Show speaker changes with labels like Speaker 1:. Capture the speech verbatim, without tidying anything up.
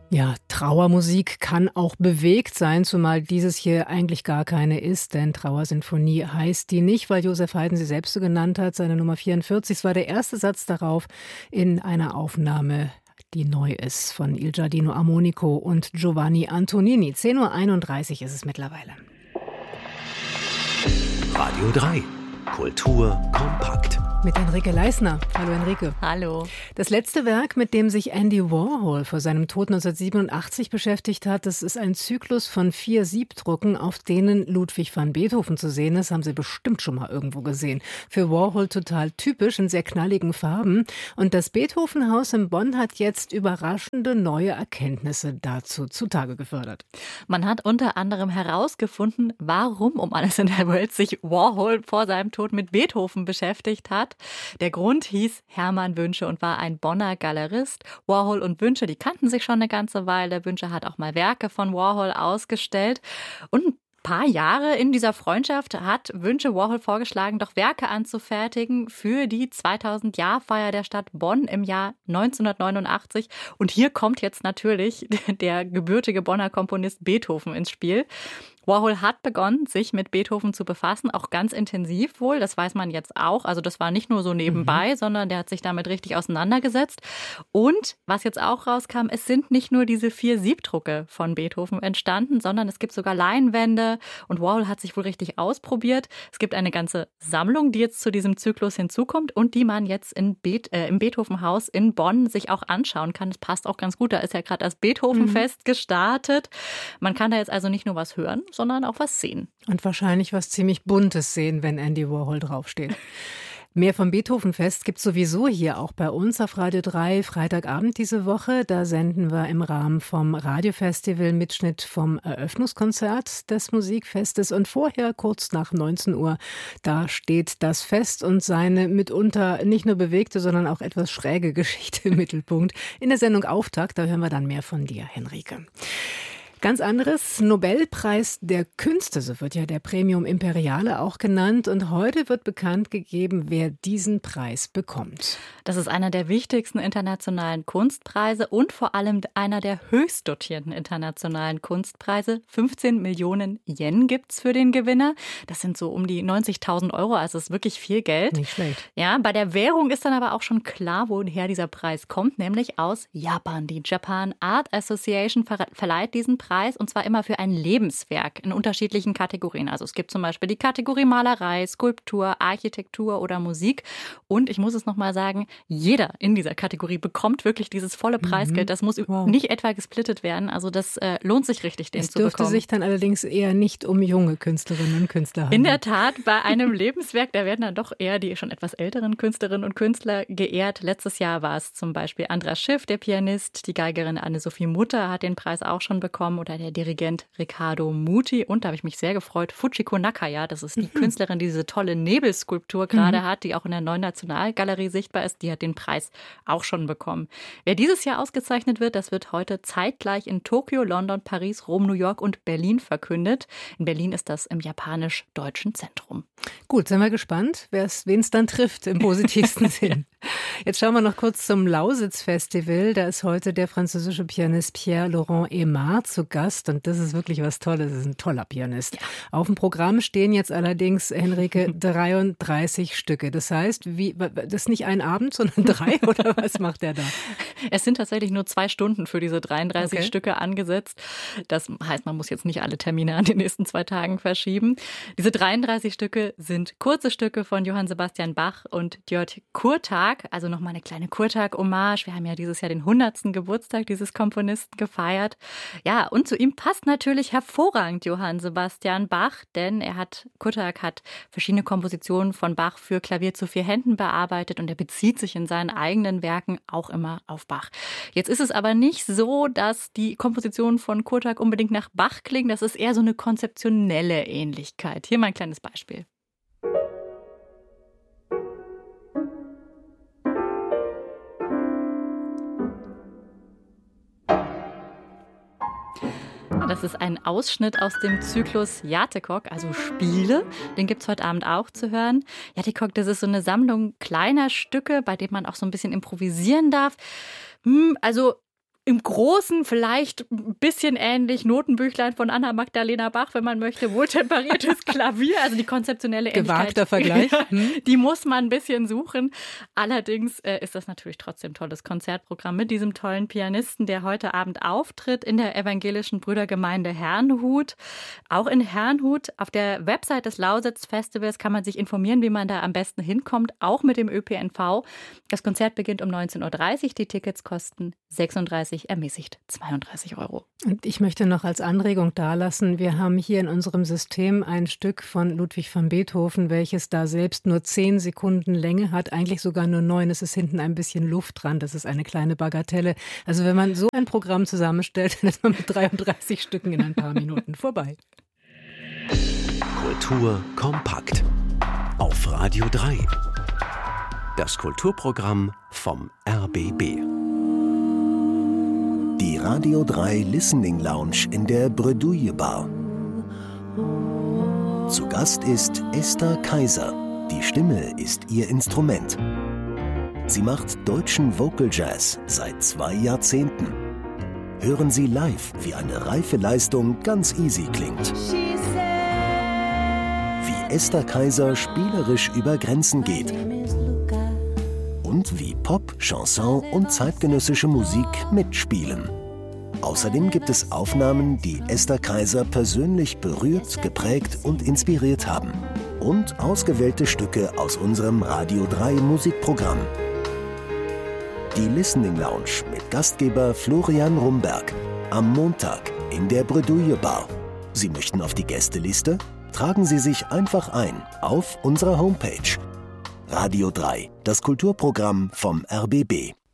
Speaker 1: Ja, Trauermusik kann auch bewegt sein, zumal dieses hier eigentlich gar keine ist, denn Trauersinfonie heißt die nicht, weil Joseph Haydn sie selbst so genannt hat. Seine Nummer vierundvierzig, es war der erste Satz darauf in einer Aufnahme, die neu ist, von Il Giardino Armonico und Giovanni Antonini. zehn Uhr einunddreißig ist es mittlerweile.
Speaker 2: Radio drei. Kultur kompakt.
Speaker 1: Mit Enrique Leisner. Hallo Enrique.
Speaker 3: Hallo.
Speaker 1: Das letzte Werk, mit dem sich Andy Warhol vor seinem Tod neunzehnhundertsiebenundachtzig beschäftigt hat, das ist ein Zyklus von vier Siebdrucken, auf denen Ludwig van Beethoven zu sehen ist. Haben Sie bestimmt schon mal irgendwo gesehen. Für Warhol total typisch, in sehr knalligen Farben. Und das Beethoven-Haus in Bonn hat jetzt überraschende neue Erkenntnisse dazu zutage gefördert.
Speaker 3: Man hat unter anderem herausgefunden, warum um alles in der Welt sich Warhol vor seinem Tod mit Beethoven beschäftigt hat. Der Grund hieß Hermann Wünsche und war ein Bonner Galerist. Warhol und Wünsche, die kannten sich schon eine ganze Weile. Wünsche hat auch mal Werke von Warhol ausgestellt. Und ein paar Jahre in dieser Freundschaft hat Wünsche Warhol vorgeschlagen, doch Werke anzufertigen für die zweitausend-Jahr-Feier der Stadt Bonn im Jahr neunzehnhundertneunundachtzig. Und hier kommt jetzt natürlich der gebürtige Bonner Komponist Beethoven ins Spiel. Warhol hat begonnen, sich mit Beethoven zu befassen, auch ganz intensiv wohl, das weiß man jetzt auch. Also das war nicht nur so nebenbei, mhm. sondern der hat sich damit richtig auseinandergesetzt. Und was jetzt auch rauskam, es sind nicht nur diese vier Siebdrucke von Beethoven entstanden, sondern es gibt sogar Leinwände und Warhol hat sich wohl richtig ausprobiert. Es gibt eine ganze Sammlung, die jetzt zu diesem Zyklus hinzukommt und die man jetzt in Be- äh, im Beethoven-Haus in Bonn sich auch anschauen kann. Das passt auch ganz gut, da ist ja gerade das Beethoven-Fest mhm. gestartet. Man kann da jetzt also nicht nur was hören, sondern auch was sehen.
Speaker 1: Und wahrscheinlich was ziemlich Buntes sehen, wenn Andy Warhol draufsteht. Mehr vom Beethoven-Fest gibt es sowieso hier auch bei uns auf Radio drei, Freitagabend diese Woche. Da senden wir im Rahmen vom Radiofestival Mitschnitt vom Eröffnungskonzert des Musikfestes. Und vorher, kurz nach neunzehn Uhr, da steht das Fest und seine mitunter nicht nur bewegte, sondern auch etwas schräge Geschichte im Mittelpunkt. In der Sendung Auftakt, da hören wir dann mehr von dir, Henrike. Ganz anderes, Nobelpreis der Künste, so wird ja der Premium Imperiale auch genannt. Und heute wird bekannt gegeben, wer diesen Preis bekommt.
Speaker 3: Das ist einer der wichtigsten internationalen Kunstpreise und vor allem einer der höchst dotierten internationalen Kunstpreise. fünfzehn Millionen Yen gibt's für den Gewinner. Das sind so um die neunzigtausend Euro, also ist wirklich viel Geld.
Speaker 1: Nicht schlecht.
Speaker 3: Ja, bei der Währung ist dann aber auch schon klar, woher dieser Preis kommt, nämlich aus Japan. Die Japan Art Association ver- verleiht diesen Preis. Und zwar immer für ein Lebenswerk in unterschiedlichen Kategorien. Also es gibt zum Beispiel die Kategorie Malerei, Skulptur, Architektur oder Musik. Und ich muss es nochmal sagen, jeder in dieser Kategorie bekommt wirklich dieses volle Preisgeld. Das muss wow. nicht etwa gesplittet werden. Also das äh, lohnt sich richtig, den
Speaker 1: es
Speaker 3: zu bekommen.
Speaker 1: Es dürfte sich dann allerdings eher nicht um junge Künstlerinnen und Künstler handeln.
Speaker 3: In der Tat, bei einem Lebenswerk, da werden dann doch eher die schon etwas älteren Künstlerinnen und Künstler geehrt. Letztes Jahr war es zum Beispiel Andras Schiff, der Pianist. Die Geigerin Anne-Sophie Mutter hat den Preis auch schon bekommen. Oder der Dirigent Riccardo Muti. Und da habe ich mich sehr gefreut, Fujiko Nakaya, das ist die mhm. Künstlerin, die diese tolle Nebelskulptur gerade mhm. hat, die auch in der Neuen Nationalgalerie sichtbar ist, die hat den Preis auch schon bekommen. Wer dieses Jahr ausgezeichnet wird, das wird heute zeitgleich in Tokio, London, Paris, Rom, New York und Berlin verkündet. In Berlin ist das im Japanisch-Deutschen Zentrum.
Speaker 1: Gut, sind wir gespannt, wen es dann trifft, im positivsten Sinn. Jetzt schauen wir noch kurz zum Lausitz-Festival. Da ist heute der französische Pianist Pierre-Laurent Aimard zu Gast. Und das ist wirklich was Tolles. Das ist ein toller Pianist. Ja. Auf dem Programm stehen jetzt allerdings, Henrike, dreiunddreißig Stücke. Das heißt, wie, das ist nicht ein Abend, sondern drei? Oder was macht er da?
Speaker 3: Es sind tatsächlich nur zwei Stunden für diese dreiunddreißig
Speaker 1: okay.
Speaker 3: Stücke angesetzt. Das heißt, man muss jetzt nicht alle Termine an den nächsten zwei Tagen verschieben. Diese dreiunddreißig Stücke sind kurze Stücke von Johann Sebastian Bach und György Kurtag. Also nochmal eine kleine Kurtag-Hommage. Wir haben ja dieses Jahr den hundertsten Geburtstag dieses Komponisten gefeiert. Ja, und zu ihm passt natürlich hervorragend Johann Sebastian Bach, denn er hat, Kurtag hat verschiedene Kompositionen von Bach für Klavier zu vier Händen bearbeitet und er bezieht sich in seinen eigenen Werken auch immer auf Bach. Jetzt ist es aber nicht so, dass die Kompositionen von Kurtag unbedingt nach Bach klingen. Das ist eher so eine konzeptionelle Ähnlichkeit. Hier mal ein kleines Beispiel. Das ist ein Ausschnitt aus dem Zyklus Játékok, also Spiele. Den gibt es heute Abend auch zu hören. Játékok, das ist so eine Sammlung kleiner Stücke, bei denen man auch so ein bisschen improvisieren darf. Also im Großen vielleicht ein bisschen ähnlich Notenbüchlein von Anna-Magdalena Bach, wenn man möchte, wohltemperiertes Klavier, also die konzeptionelle Ähnlichkeit.
Speaker 1: Gewagter Vergleich. Hm.
Speaker 3: Die muss man ein bisschen suchen. Allerdings äh, ist das natürlich trotzdem ein tolles Konzertprogramm mit diesem tollen Pianisten, der heute Abend auftritt in der evangelischen Brüdergemeinde Herrnhut. Auch in Herrnhut auf der Website des Lausitz-Festivals kann man sich informieren, wie man da am besten hinkommt, auch mit dem Ö P N V. Das Konzert beginnt um neunzehn Uhr dreißig. Die Tickets kosten sechsunddreißig, ermäßigt zweiunddreißig Euro.
Speaker 1: Und ich möchte noch als Anregung dalassen, wir haben hier in unserem System ein Stück von Ludwig van Beethoven, welches da selbst nur zehn Sekunden Länge hat, eigentlich sogar nur neun. Es ist hinten ein bisschen Luft dran, das ist eine kleine Bagatelle. Also wenn man so ein Programm zusammenstellt, dann ist man mit dreiunddreißig Stücken in ein paar Minuten vorbei.
Speaker 2: Kultur kompakt auf Radio drei. Das Kulturprogramm vom R B B.
Speaker 4: Die Radio drei Listening Lounge in der Bredouille Bar. Zu Gast ist Esther Kaiser. Die Stimme ist ihr Instrument. Sie macht deutschen Vocal Jazz seit zwei Jahrzehnten. Hören Sie live, wie eine reife Leistung ganz easy klingt. Wie Esther Kaiser spielerisch über Grenzen geht. Und wie Pop, Chanson und zeitgenössische Musik mitspielen. Außerdem gibt es Aufnahmen, die Esther Kaiser persönlich berührt, geprägt und inspiriert haben. Und ausgewählte Stücke aus unserem Radio drei Musikprogramm. Die Listening Lounge mit Gastgeber Florian Rumberg. Am Montag in der Bredouille Bar. Sie möchten auf die Gästeliste? Tragen Sie sich einfach ein auf unserer Homepage. Radio drei, das Kulturprogramm vom R B B.